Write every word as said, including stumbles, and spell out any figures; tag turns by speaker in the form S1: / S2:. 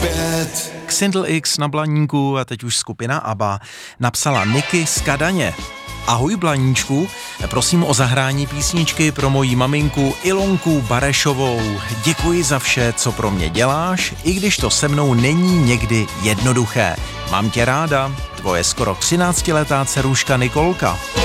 S1: zpět.
S2: Xindl X na Blaníku a teď už skupina ABBA napsala Niky z Kadaně. Ahoj Blaníčku, prosím o zahrání písničky pro moji maminku Ilonku Barešovou. Děkuji za vše, co pro mě děláš, i když to se mnou není někdy jednoduché. Mám tě ráda, tvoje skoro třináctiletá dceruška Nikolka.